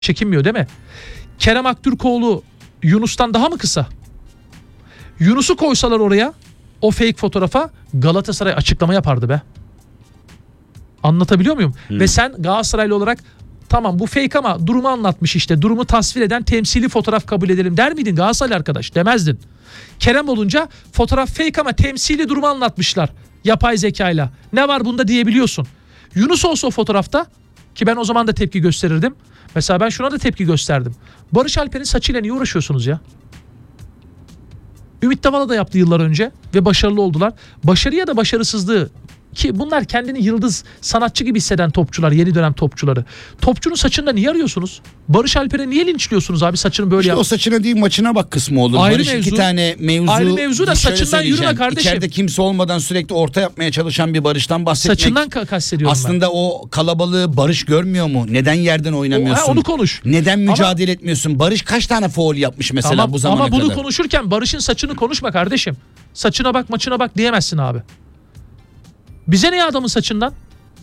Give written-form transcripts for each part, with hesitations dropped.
çekinmiyor değil mi? Kerem Aktürkoğlu Yunus'tan daha mı kısa? Yunus'u koysalar oraya, o fake fotoğrafa, Galatasaray açıklama yapardı be. Anlatabiliyor muyum? Ve sen Galatasaraylı olarak tamam bu fake ama durumu anlatmış işte. Durumu tasvir eden temsili fotoğraf kabul edelim der miydin Galatasaraylı arkadaş? Demezdin. Kerem olunca fotoğraf fake ama temsili durumu anlatmışlar. Yapay zekayla. Ne var bunda diyebiliyorsun. Yunus olsa o fotoğrafta, ki ben o zaman da tepki gösterirdim. Mesela ben şuna da tepki gösterdim. Barış Alper'in saçıyla niye uğraşıyorsunuz ya? Ümit Davala da yaptı yıllar önce ve başarılı oldular. Başarı ya da başarısızlığı, ki bunlar kendini yıldız sanatçı gibi hisseden topçular, yeni dönem topçuları. Topçunun saçında niye arıyorsunuz? Barış Alper'e niye linçliyorsunuz abi, saçını böyle İşte o saçına değil maçına bak kısmı olur. Ayrı Barış mevzu. iki tane mevzu. Ayrı mevzu da saçından yürüme kardeşim. İçeride kimse olmadan sürekli orta yapmaya çalışan bir Barış'tan bahsetmek. Saçından kastediyorum aslında ben. O kalabalığı Barış görmüyor mu? Neden yerden oynamıyorsun? Onu konuş. Neden mücadele etmiyorsun? Barış kaç tane faul yapmış mesela tamam, bu zamana kadar? Ama bunu konuşurken Barış'ın saçını konuşma kardeşim. Saçına bak maçına bak diyemezsin abi. Bize ne adamın saçından?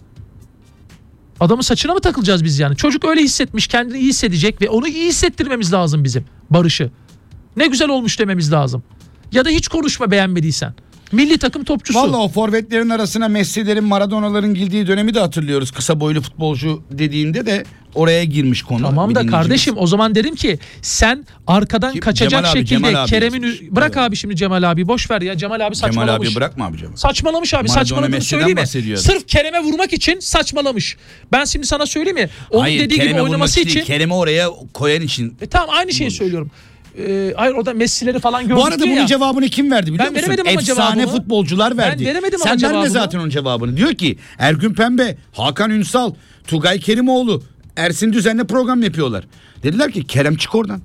Adamın saçına mı takılacağız biz yani? Çocuk öyle hissetmiş, kendini iyi hissedecek ve onu iyi hissettirmemiz lazım bizim Barış'ı. Ne güzel olmuş dememiz lazım. Ya da hiç konuşma beğenmediysen. Milli takım topçusu. Vallahi o forvetlerin arasına Messi'lerin, Maradona'ların girdiği dönemi de hatırlıyoruz. Kısa boylu futbolcu dediğinde de oraya girmiş konu. Tamam da kardeşim o zaman derim ki sen arkadan kaçacak şekilde Kerem'in bırak abi şimdi Cemal abi boş ver ya, Cemal abi saçmalamış. Cemal abi bırakma abi Cemal. Saçmalamış abi, Maradona, saçmaladığını söyleyeyim mi? Sırf Kerem'e vurmak için saçmalamış. Ben şimdi sana söyleyeyim mi? Onun hayır, dediği gibi oynaması için. Kerem'i oraya koyan için. Tamam aynı şeyi söylüyorum. Hayır orada Messi'leri falan gördük. Bu arada bunun cevabını kim verdi biliyor musun? Ben veremedim ama efsane cevabını. futbolcular verdi. Ben veremedim ama Sen cevabını. verme zaten onun cevabını. Diyor ki Ergün Pembe, Hakan Ünsal, Tugay Kerimoğlu, Ersin Düzen'le program yapıyorlar. Dediler ki Kerem çık oradan.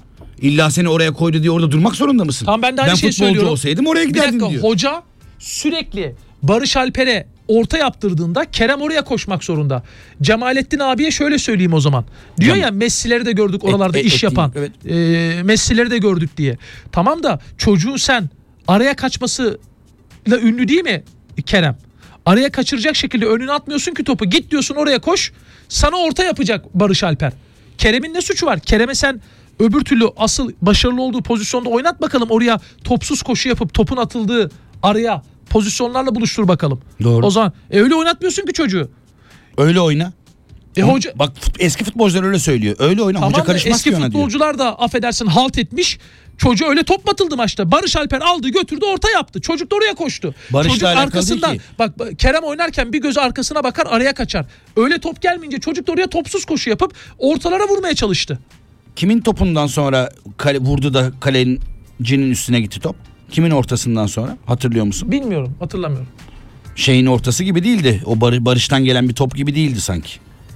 İlla seni oraya koydu diye orada durmak zorunda mısın? Tamam ben de aynı şeyi söylüyorum. futbolcu olsaydım oraya giderdim diyor. Hoca sürekli Barış Alper'e orta yaptırdığında Kerem oraya koşmak zorunda. Cemalettin abiye şöyle söyleyeyim o zaman. Diyor ya Messi'leri de gördük oralarda iş yapan. Evet. Messi'leri de gördük diye. Tamam da çocuğun sen araya kaçmasıyla ünlü değil mi Kerem? Araya kaçıracak şekilde önüne atmıyorsun ki topu. Git diyorsun oraya koş. Sana orta yapacak Barış Alper. Kerem'in ne suçu var? Kerem'e sen öbür türlü asıl başarılı olduğu pozisyonda oynat bakalım, oraya topsuz koşu yapıp topun atıldığı araya pozisyonlarla buluştur bakalım. Doğru. O zaman öyle oynatmıyorsun ki çocuğu. Öyle oyna. Hoca bak eski futbolcular öyle söylüyor. Öyle oyna. tamam Hoca karışmaz eski ki ona diyor. futbolcular da affedersin halt etmiş. Çocuğa öyle top atıldı maçta. Barış Alper aldı götürdü orta yaptı. Çocuk da oraya koştu. Barış'la çocuk alakalı arkasından değil ki. bak Kerem oynarken bir gözü arkasına bakar, araya kaçar. Öyle top gelmeyince çocuk da oraya topsuz koşu yapıp ortalara vurmaya çalıştı. Kimin topundan sonra vurdu da kalecinin üstüne gitti top? Kimin ortasından sonra? Hatırlıyor musun? Bilmiyorum, hatırlamıyorum. Şeyin ortası gibi değildi. O Barış'tan gelen bir top gibi değildi sanki.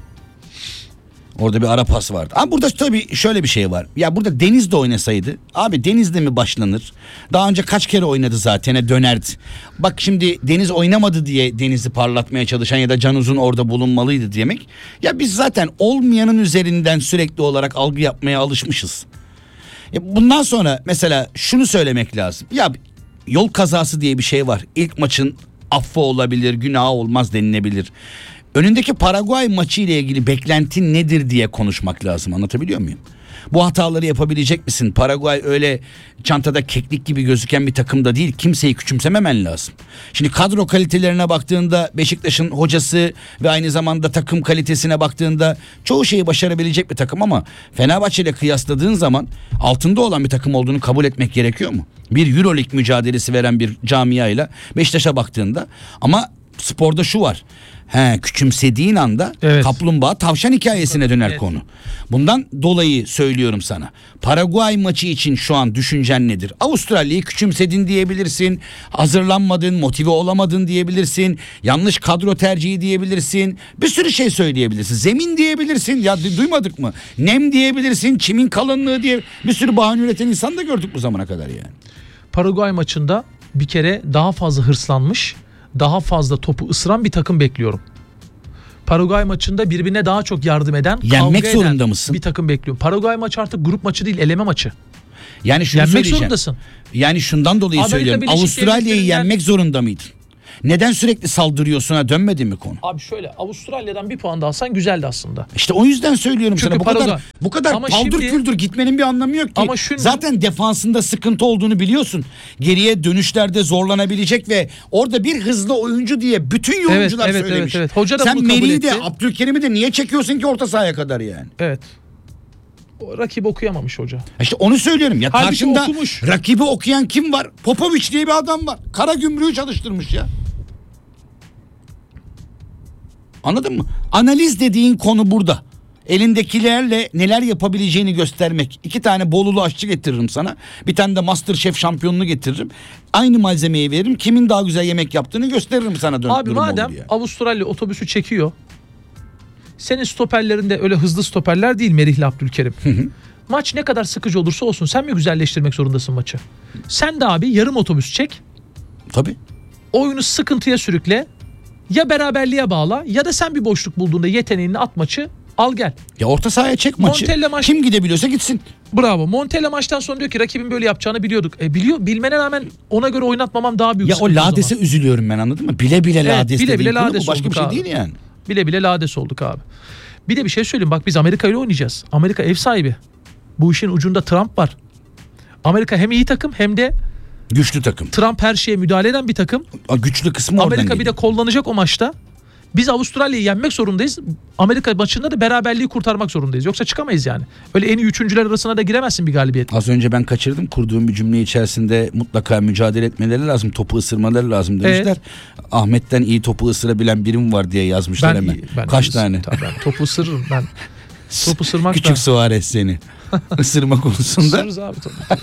Orada bir ara pas vardı. Ama burada tabii şöyle bir şey var. Ya burada Deniz'de oynasaydı. Abi Deniz'de mi başlanır? Daha önce kaç kere oynadı zaten, dönerdi. Bak şimdi Deniz oynamadı diye Deniz'i parlatmaya çalışan ya da Can Uzun orada bulunmalıydı demek. Ya biz zaten olmayanın üzerinden sürekli olarak algı yapmaya alışmışız. Bundan sonra mesela şunu söylemek lazım. Ya yol kazası diye bir şey var. İlk maçın affı olabilir, günahı olmaz denilebilir. Önündeki Paraguay maçı ile ilgili beklentin nedir diye konuşmak lazım. Anlatabiliyor muyum? Bu hataları yapabilecek misin? Paraguay öyle çantada keklik gibi gözüken bir takım da değil. Kimseyi küçümsememen lazım. Şimdi kadro kalitelerine baktığında Beşiktaş'ın hocası ve aynı zamanda takım kalitesine baktığında çoğu şeyi başarabilecek bir takım ama Fenerbahçe ile kıyasladığın zaman altında olan bir takım olduğunu kabul etmek gerekiyor mu? Bir Euroleague mücadelesi veren bir camiayla Beşiktaş'a baktığında ama sporda şu var. Küçümsediğin anda kaplumbağa tavşan hikayesine döner konu. Bundan dolayı söylüyorum sana. Paraguay maçı için şu an düşüncen nedir? Avustralya'yı küçümsedin diyebilirsin. Hazırlanmadın, motive olamadın diyebilirsin. Yanlış kadro tercihi diyebilirsin. Bir sürü şey söyleyebilirsin. Zemin diyebilirsin. Ya duymadık mı? Nem diyebilirsin. Çimin kalınlığı diye bir sürü bahane üreten insan da gördük bu zamana kadar yani. Paraguay maçında bir kere daha fazla hırslanmış, daha fazla topu ısıran bir takım bekliyorum. Paraguay maçında birbirine daha çok yardım eden, yenmek kavga zorunda eden mısın? Bir takım bekliyorum. Paraguay maçı artık grup maçı değil, eleme maçı. Yani şunu yenmek söyleyeceğim. zorundasın. Yani şundan dolayı Amerika söylüyorum. Birleşik Avustralya'yı Devletleri'nden yenmek zorunda mıydın? Neden sürekli saldırıyorsun'a dönmedi mi konu? Abi şöyle, Avustralya'dan bir puan da alsan güzeldi aslında. İşte o yüzden söylüyorum Çünkü sana. Bu kadar Ama paldır şimdi- küldür gitmenin bir anlamı yok ki. Ama şimdi- Zaten defansında sıkıntı olduğunu biliyorsun. Geriye dönüşlerde zorlanabilecek ve orada bir hızlı oyuncu diye bütün yorumcular Evet, söylemiş. evet. Hoca da Sen bunu kabul Meri'yi de etti. Abdülkerim'i de niye çekiyorsun ki orta sahaya kadar yani? Evet. O rakip okuyamamış hoca. İşte onu söylüyorum ya, Halbuki karşında okumuş. rakibi okuyan kim var? Popovic diye bir adam var. Karagümrük'ü çalıştırmış ya. Anladın mı? Analiz dediğin konu burada. Elindekilerle neler yapabileceğini göstermek. 2 tane Bolulu aşçı getiririm sana. Bir tane de MasterChef şampiyonunu getiririm. Aynı malzemeyi veririm. Kimin daha güzel yemek yaptığını gösteririm sana. Abi durum madem olur ya. Avustralya otobüsü çekiyor. Senin stoperlerinde öyle hızlı stoperler değil Merih'le Abdülkerim. Maç ne kadar sıkıcı olursa olsun sen mi güzelleştirmek zorundasın maçı? Sen de abi yarım otobüs çek. Tabii. Oyunu sıkıntıya sürükle. Ya beraberliğe bağla ya da sen bir boşluk bulduğunda yeteneğini at maçı al gel. Ya orta sahaya çek maçı. Montella maç- Kim gidebiliyorsa gitsin. Bravo. Montella maçtan sonra diyor ki rakibin böyle yapacağını biliyorduk. Bilmene rağmen ona göre oynatmamam daha büyük Ya o sıkıntı zaman. Lades'e üzülüyorum ben, anladın mı? Bile bile Evet, Lades bile bile dediğin konu Lades bu. Başka bir olduk şey abi. değil yani. Bile bile lades olduk abi. Bir de bir şey söyleyeyim. Bak biz Amerika ile oynayacağız. Amerika ev sahibi. Bu işin ucunda Trump var. Amerika hem iyi takım hem de Güçlü takım. Trump her şeye müdahale eden bir takım. Güçlü kısmı oradan Amerika bir geliyor. de kullanacak o maçta. Biz Avustralya'yı yenmek zorundayız. Amerika maçında da beraberliği kurtarmak zorundayız. Yoksa çıkamayız yani. Öyle en iyi üçüncüler arasına da giremezsin bir galibiyet. Az önce ben kaçırdım. Kurduğum bir cümle içerisinde mutlaka mücadele etmeleri lazım. Topu ısırmaları lazım demişler. Evet. Ahmet'ten iyi topu ısırabilen birim var diye yazmışlar hemen. Kaç tane? Tabii ben topu ısırırım ben. Topu ısırmak Küçük da. Suarez seni. Isırma konusunda. Isırırız abi tabii.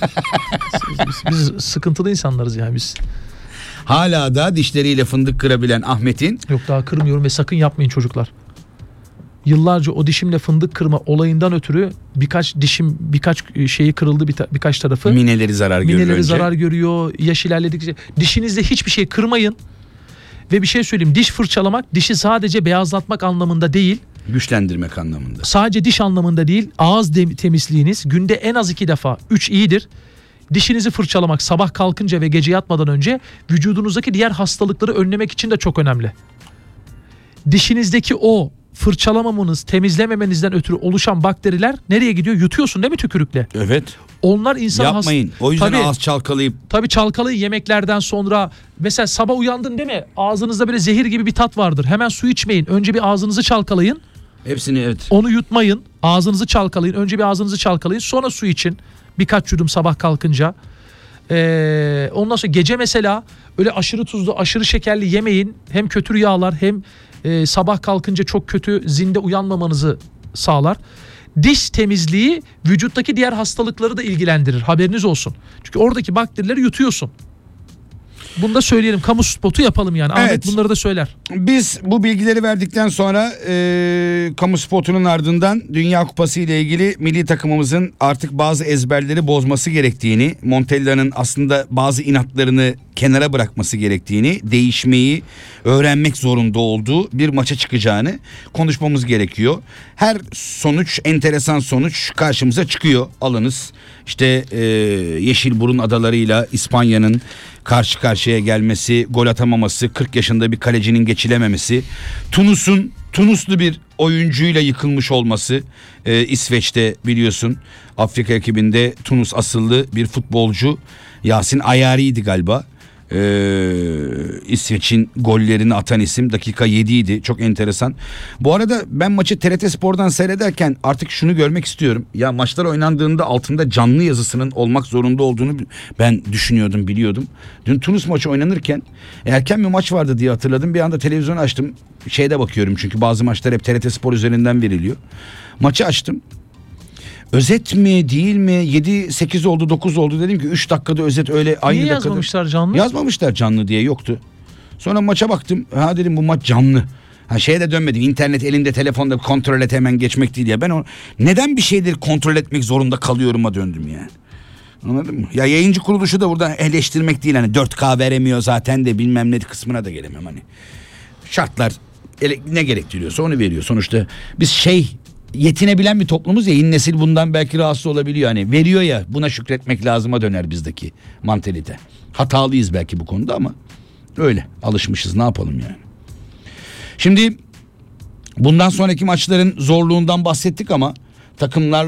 Biz sıkıntılı insanlarız yani biz. Hala da dişleriyle fındık kırabilen Ahmet'in Yok daha kırmıyorum ve sakın yapmayın çocuklar. Yıllarca o dişimle fındık kırma olayından ötürü birkaç şeyi kırıldı, birkaç tarafı. mineleri zarar görüyor Mineleri önce. zarar görüyor. Yaş ilerledikçe dişinizle hiçbir şey kırmayın. Ve bir şey söyleyeyim, diş fırçalamak dişi sadece beyazlatmak anlamında değil, Güçlendirmek anlamında. sadece diş anlamında değil, ağız temizliğiniz günde en az 2 defa 3 iyidir. Dişinizi fırçalamak sabah kalkınca ve gece yatmadan önce vücudunuzdaki diğer hastalıkları önlemek için de çok önemli. Dişinizdeki o fırçalamamanız, temizlememenizden ötürü oluşan bakteriler nereye gidiyor? Yutuyorsun değil mi tükürükle? Evet. Onlar insan Yapmayın. O yüzden Tabii. ağız çalkalayıp Tabii çalkalayın yemeklerden sonra. Mesela sabah uyandın değil mi? Ağzınızda böyle zehir gibi bir tat vardır. Hemen su içmeyin. Önce bir ağzınızı çalkalayın. hepsini evet. Onu yutmayın. Ağzınızı çalkalayın. Önce bir ağzınızı çalkalayın. Sonra su için. Birkaç yudum sabah kalkınca. Ondan sonra gece mesela öyle aşırı tuzlu, aşırı şekerli yemeyin. Hem kötü rüyalar hem sabah kalkınca çok kötü zinde uyanmamanızı sağlar. Diş temizliği vücuttaki diğer hastalıkları da ilgilendirir. Haberiniz olsun. Çünkü oradaki bakterileri yutuyorsun. Bunu da söyleyelim. Kamu spotu yapalım yani. Evet. Ahmet bunları da söyler. Biz bu bilgileri verdikten sonra kamu spotunun ardından Dünya Kupası ile ilgili milli takımımızın artık bazı ezberleri bozması gerektiğini, Montella'nın aslında bazı inatlarını kenara bırakması gerektiğini, değişmeyi öğrenmek zorunda olduğu bir maça çıkacağını konuşmamız gerekiyor. Her sonuç, enteresan sonuç karşımıza çıkıyor. Alınız. İşte Yeşilburun adalarıyla İspanya'nın karşı karşıya gelmesi, gol atamaması, 40 yaşında bir kalecinin geçilememesi, Tunuslu bir oyuncuyla yıkılmış olması, İsveç'te biliyorsun Afrika ekibinde Tunus asıllı bir futbolcu Yasin Ayari'ydi galiba. İsveç'in gollerini atan isim, dakika 7 idi, çok enteresan. Bu arada ben maçı TRT Spor'dan seyrederken artık şunu görmek istiyorum. Ya maçlar oynandığında altında canlı yazısının olmak zorunda olduğunu ben düşünüyordum, biliyordum. Dün Tunus maçı oynanırken erken bir maç vardı diye hatırladım. Bir anda televizyon açtım, şeyde bakıyorum çünkü bazı maçlar hep TRT Spor üzerinden veriliyor. Maçı açtım. Özet mi değil mi, 7-8 oldu 9 oldu, dedim ki 3 dakikada özet, öyle aynı Niye dakikada. yazmamışlar canlı? Yazmamışlar canlı diye, yoktu. Sonra maça baktım, ha dedim bu maç canlı. Ha şeye de dönmedim, internet elinde telefonda kontrol et hemen geçmek değil ya. Ben o neden bir şeyleri kontrol etmek zorunda kalıyorum'a döndüm yani. Anladın mı? Ya yayıncı kuruluşu da burada eleştirmek değil, hani 4K veremiyor zaten de bilmem ne kısmına da gelemem hani. Şartlar ne gerektiriyorsa onu veriyor. Sonuçta biz yetinebilen bir toplumuz ya, yeni nesil bundan belki rahatsız olabiliyor. Hani veriyor ya, buna şükretmek lazıma döner bizdeki mantalite. Hatalıyız belki bu konuda ama Öyle alışmışız, ne yapalım yani. Şimdi bundan sonraki maçların zorluğundan bahsettik ama takımlar